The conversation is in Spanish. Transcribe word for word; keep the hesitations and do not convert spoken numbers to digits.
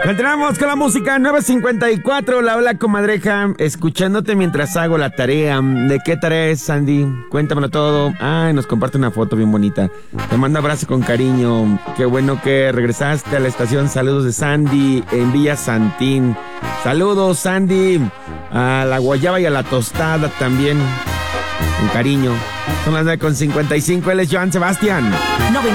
Continuamos con la música. Nueve cincuenta y cuatro, la hola comadreja, escuchándote mientras hago la tarea. ¿De qué tarea es, Sandy? Cuéntamelo todo. Ay, nos comparte una foto bien bonita. Te mando abrazo con cariño. Qué bueno que regresaste a la estación. Saludos de Sandy en Villa Santín. Saludos, Sandy. A la guayaba y a la tostada también. Con cariño. Son las nueve con cincuenta y cinco. Él es Joan Sebastián.